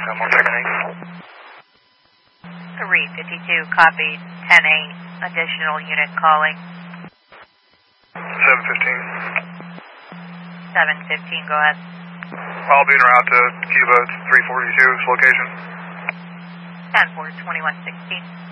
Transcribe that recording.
352, copy, 10-8, additional unit calling. 715. 715, go ahead. I'll be en route to Cuba, it's 342's location. 10-4, 2116.